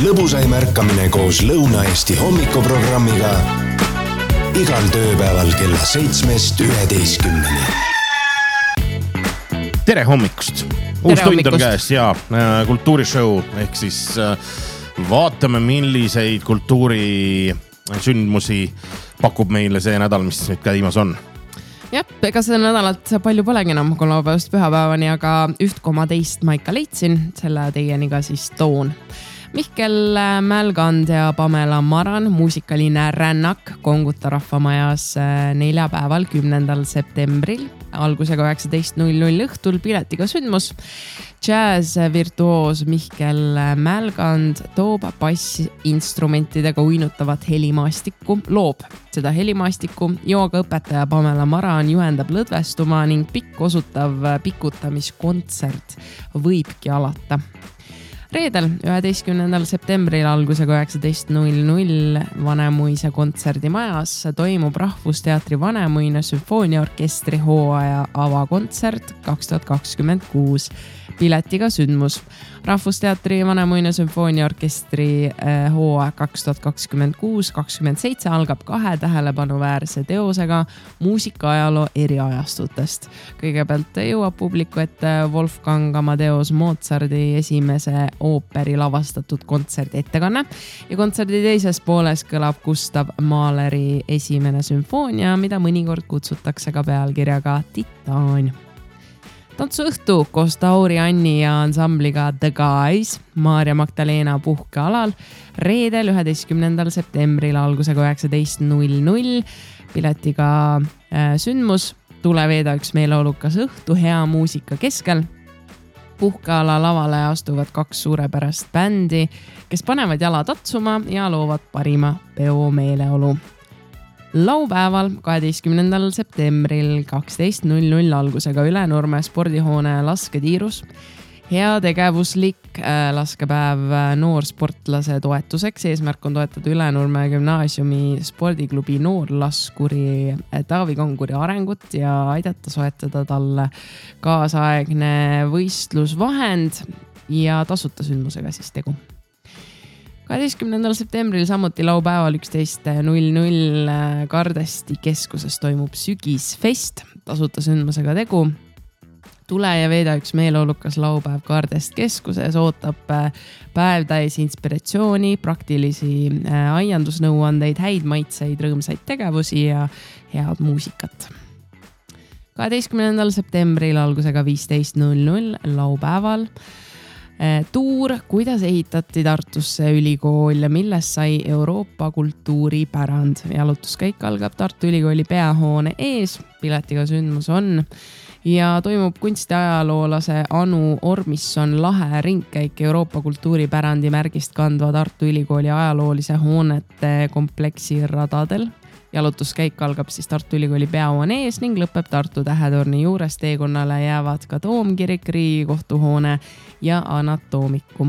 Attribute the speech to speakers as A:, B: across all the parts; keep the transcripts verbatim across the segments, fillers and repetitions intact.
A: lõbusaim ärkamine koos Lõuna-Eesti hommikuprogrammiga igal tööpäeval kella seitsmest üheteistkümneni.
B: Tere hommikust! Uus tund on käes ja kultuurishow ehk siis vaatame, milliseid kultuurisündmusi pakub meile see nädal, mis nüüd käimas on.
C: Jah, ega see nädalat palju polegi enam kolmapäevast pühapäevani, aga üht koma teist ma ikka leidsin, selle teieni ka siis toon. Mihkel Mälgand ja Pamela Maran muusikaline rännak Konguta rahvamajas neljapäeval kümnendal septembril algusega üheksateist null null õhtul piletiga sündmus. Jazz-virtuoos Mihkel Mälgand toob bassinstrumentidega uinutavat helimaastikku, loob seda helimaastikku, joogaõpetaja Pamela Maran juhendab lõdvestuma ning pikk osutav pikutamiskontsert võibki alata. Reedel üheteistkümnendal septembril algusega üheksateist null null Vanemuise kontserdimajas toimub Rahvusteatri Vanemuine sümfooniaorkestri hooaja avakontsert kaks tuhat kakskümmend kuus piletiga sündmus. Rahvusteatri Vanemuine sümfooniaorkestri hooaja kaks tuhat kakskümmend kuus kakskümmend seitse algab kahe tähelepanuväärse teosega muusikaajaloo eriajastutest. Kõigepealt jõuab publiku ette Wolfgang Amadeus Mozarti esimese ooperi lavastatud kontserdi ettekanne ja kontserdi teises pooles kõlab Gustav Mahleri esimene sümfoonia, mida mõnikord kutsutakse ka pealkirjaga Titaan. Tantsuõhtu koos Tauri Anni ja ansambliga The Guys Maarja Magdalena puhkealal reedel üheteistkümnendal septembril algusega üheksateist null null piletiga äh, sündmus. Tule veeda üks meeleolukas õhtu hea muusika keskel. Puhkeala lavale astuvad kaks suurepärast bändi, kes panevad jala tatsuma ja loovad parima peo meeleolu. Laupäeval kaheteistkümnendal septembril kaksteist null null algusega Ülenurme spordihoone lasketiirus. Hea tegevuslik äh, laskepäev noorsportlase toetuseks. Eesmärk on toetada Ülenurme gümnaasiumi spordiklubi noorlaskuri Taavi Kanguri arengut ja aidata soetada talle kaasaegne võistlusvahend ja tasuta sündmusega siis tegu. kaheteistkümnendal septembril samuti laupäeval üksteist null null Kardesti keskuses toimub sügisfest, tasuta sündmusega tegu. Tule ja veeda üks meeleolukas laupäev Kardest keskuses, ootab päev täis inspiratsiooni, praktilisi aiandusnõuandeid, häid maitseid, rõõmsaid tegevusi ja head muusikat. kaheteistkümnendal septembril algusega viisteist null null laupäeval tuur, kuidas ehitati Tartusse ülikool ja millest sai Euroopa kultuuripärand. Jalutuskäik algab Tartu Ülikooli peahoone ees, piletiga sündmus on ja toimub kunstiajaloolase Anu Ormisson lahe ringkäik Euroopa kultuuripärandi märgist kandva Tartu Ülikooli ajaloolise hoonete kompleksi radadel. Jalutuskäik algab siis Tartu Ülikooli peahoone ees ning lõpeb Tartu Tähetorni juures. Teekonnale jäävad ka Toomkirik, Riigikohtuhoone ja Anatoomikum.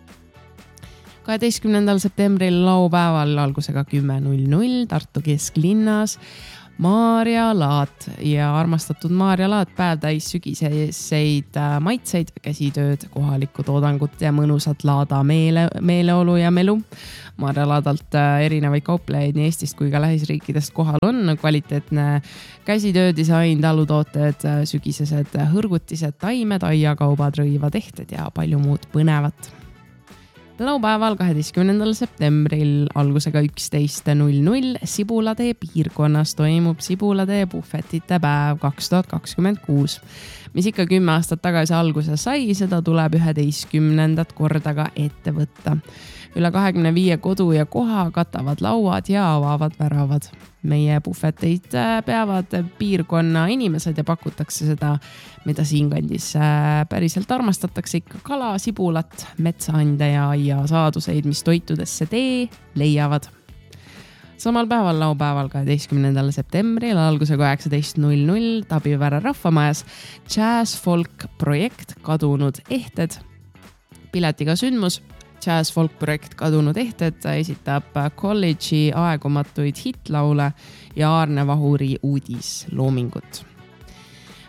C: kaheteistkümnendal septembril laupäeval algusega kümme null null Tartu kesklinnas Maarja Laat ja armastatud Maarja Laat päev täis sügiseid maitseid, käsitööd, kohalikku toodangut ja mõnusat laada meele, meeleolu ja melu. Maarja Laadalt erinevaid kauplejaid nii Eestist kui ka lähisriikidest kohal on. Kvaliteetne käsitöödisain, talutooted, sügisesed hõrgutised, taimed, aiakaubad, rõivatehted ja palju muud põnevat. Laupäeval kaheteistkümnendal septembril algusega üksteist null null Sibulatee piirkonnas toimub Sibulatee puhvetite päev kaks tuhat kakskümmend kuus, mis ikka kümme aastat tagasi alguse sai, seda tuleb üheteistkümnendat korda ka ette võtta. Üle kahekümne viie kodu ja koha katavad lauad ja avavad väravad. Meie puhveteid peavad piirkonna inimesed ja pakutakse seda, mida siinkandis päriselt armastatakse, ikka kala, sibulat, metsaande ja aia saaduseid, mis toitudesse tee leiavad. Samal päeval laupäeval kaheteistkümnendal septembril algusega üheksateist null null Tabivere rahvamajas Jazz Folk projekt Kadunud ehted. Piletiga sündmus. Jazz Folk projekt Kadunud ehted esitab kolledži aegumatuid hitlaule ja Aarne Vahuri uudis loomingut.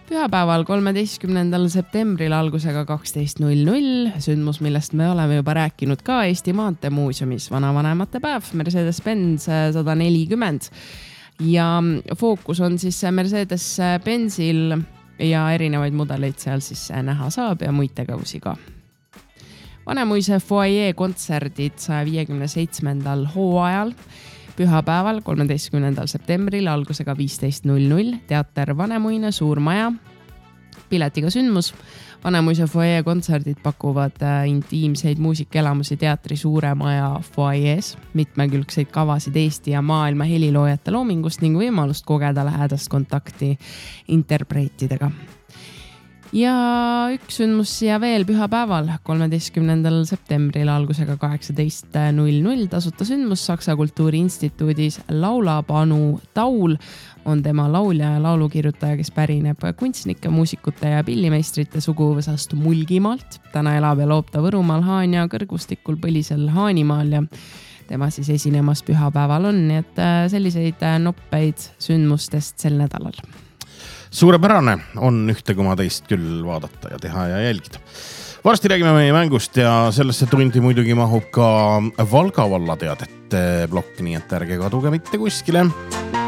C: Pühapäeval kolmeteistkümnendal septembril algusega kaksteist null null sündmus, millest me oleme juba rääkinud ka Eesti Maanteemuuseumis, vanavanemate päev, Mercedes-Benz sada nelikümmend. Ja fookus on siis Mercedes-Benzil ja erinevaid mudeleid seal siis näha saab ja muid tegevusi ka. Vanemuise foajee kontserdid saja viiekümne seitsmendal hooajal, pühapäeval kolmeteistkümnendal septembril algusega viisteist null null, teater Vanemuine, Suur Maja, piletiga sündmus. Vanemuise foajee kontserdid pakuvad intiimseid muusikaelamusi teatri Suure Maja foajees, mitmekülgseid kavasid Eesti ja maailma heliloojate loomingust ning võimalust kogeda lähedast kontakti interpreetidega. Ja üks sündmus siia veel pühapäeval, kolmeteistkümnendal septembril algusega kaheksateist null null tasuta sündmus Saksa Kultuuriinstituudis Laulapanu Taul on tema laulja ja laulukirjutaja, kes pärineb kunstnike, muusikute ja pillimeistrite suguvõsast Mulgimaalt. Täna elab ja loob ta Võrumaal Haanja kõrgustikul Põlisel Haanimaal ja tema siis esinemas pühapäeval on, nii et selliseid noppeid sündmustest sel nädalal.
B: Suurepärane on ühte koma teist küll vaadata ja teha ja jälgida. Varsti räägime meie mängust ja sellesse tundi muidugi mahub ka Valga valla teadete blokk, nii et ärge kaduge mitte kuskile.